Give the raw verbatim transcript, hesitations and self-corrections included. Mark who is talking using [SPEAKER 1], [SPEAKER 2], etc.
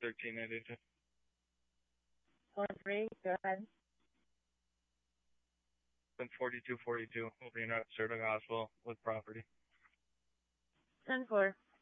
[SPEAKER 1] thirteen eighty-two.
[SPEAKER 2] four three, go ahead.
[SPEAKER 1] Then forty-two forty-two will be in at Surrey Hospital with property.
[SPEAKER 2] ten four.